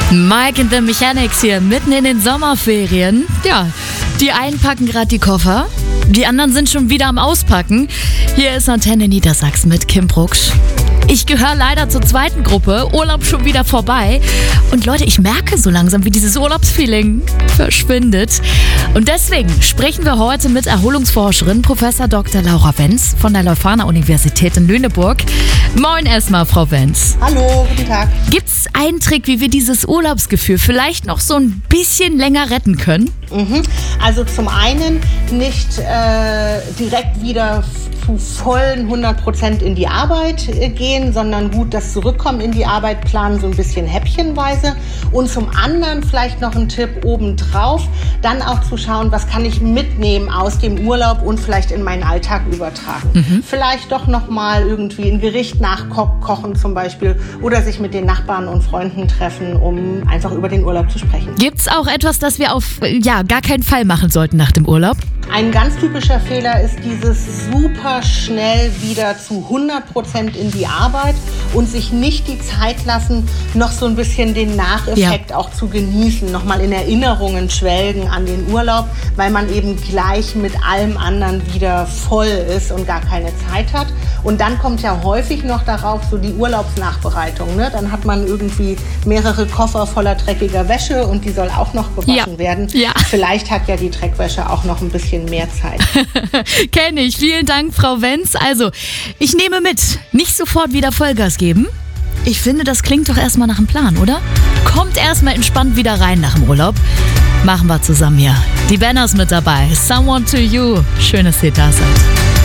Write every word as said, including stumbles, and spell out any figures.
Mike and the Mechanics hier mitten in den Sommerferien. Ja, die einen packen gerade die Koffer, die anderen sind schon wieder am Auspacken. Hier ist Antenne Niedersachsen mit Kim Brucksch. Ich gehöre leider zur zweiten Gruppe. Urlaub schon wieder vorbei. Und Leute, ich merke so langsam, wie dieses Urlaubsfeeling verschwindet. Und deswegen sprechen wir heute mit Erholungsforscherin Professor Doktor Laura Wenz von der Leuphana-Universität in Lüneburg. Moin erstmal, Frau Wenz. Hallo, guten Tag. Gibt's einen Trick, wie wir dieses Urlaubsgefühl vielleicht noch so ein bisschen länger retten können? Mhm. Also zum einen nicht äh, direkt wieder zu vollen hundert Prozent in die Arbeit äh, gehen, sondern gut das Zurückkommen in die Arbeit planen, so ein bisschen häppchenweise. Und zum anderen vielleicht noch ein Tipp obendrauf, dann auch zu schauen, was kann ich mitnehmen aus dem Urlaub und vielleicht in meinen Alltag übertragen. Mhm. Vielleicht doch nochmal irgendwie ein Gericht nachkochen zum Beispiel oder sich mit den Nachbarn und Freunden treffen, um einfach über den Urlaub zu sprechen. Gibt's auch etwas, das wir auf ja, gar keinen Fall machen sollten nach dem Urlaub? Ein ganz typischer Fehler ist dieses super schnell wieder zu hundert Prozent in die Arbeit und sich nicht die Zeit lassen, noch so ein bisschen den Nacheffekt ja. auch zu genießen, nochmal in Erinnerungen schwelgen an den Urlaub, weil man eben gleich mit allem anderen wieder voll ist und gar keine Zeit hat. Und dann kommt ja häufig noch darauf so die Urlaubsnachbereitung. Ne? Dann hat man irgendwie mehrere Koffer voller dreckiger Wäsche und die soll auch noch gewaschen ja. werden. Ja. Vielleicht hat ja die Dreckwäsche auch noch ein bisschen mehr Zeit. Kenne ich. Vielen Dank, Frau Wenz. Also, ich nehme mit, nicht sofort wieder Vollgas geben. Ich finde, das klingt doch erstmal nach einem Plan, oder? Kommt erstmal entspannt wieder rein nach dem Urlaub. Machen wir zusammen hier. Die Banners mit dabei. Someone to You. Schön, dass ihr da seid.